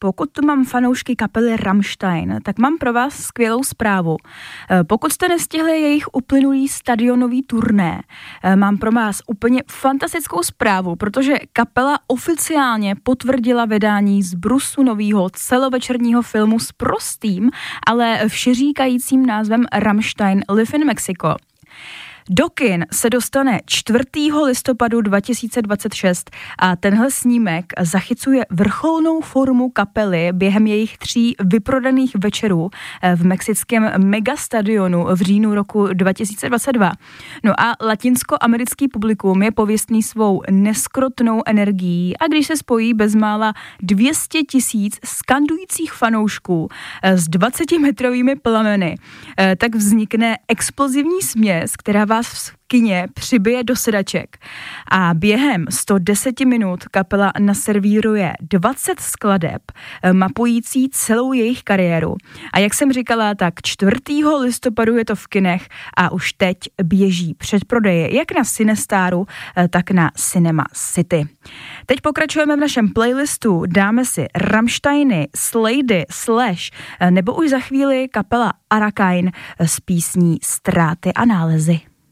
pokud tu mám fanoušky kapely Rammstein, tak mám pro vás skvělou zprávu. Pokud jste nestihli jejich uplynulý stadionový turné, mám pro vás úplně fantastickou zprávu, protože kapela oficiálně potvrdila vydání z brusu novýho celovečerního filmu s prostým, ale všeříkajícím názvem Rammstein Live in Mexico. Do kin se dostane 4. listopadu 2026 a tenhle snímek zachycuje vrcholnou formu kapely během jejich 3 vyprodaných večerů v mexickém megastadionu v říjnu roku 2022. No a latinskoamerický publikum je pověstný svou neskrotnou energií a když se spojí bezmála 200 000 skandujících fanoušků s 20metrovými plameny, tak vznikne explozivní směs, která vás v kině přibije do sedaček. A během 110 minut kapela naservíruje 20 skladeb, mapující celou jejich kariéru. A jak jsem říkala, tak 4. listopadu je to v kinech a už teď běží předprodeje jak na Cinestaru, tak na Cinema City. Teď pokračujeme v našem playlistu, dáme si Rammsteiny, Slady, Slash, nebo už za chvíli kapela Arakain s písní Ztráty a nálezy.